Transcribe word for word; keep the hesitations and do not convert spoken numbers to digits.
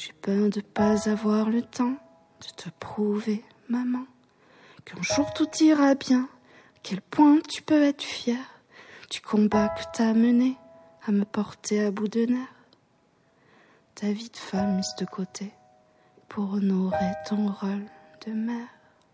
J'ai peur de pas avoir le temps de te prouver, maman, qu'un jour tout ira bien, à quel point tu peux être fière du combat que t'as mené à me porter à bout de nerfs. Ta vie de femme mise de côté pour honorer ton rôle de mère.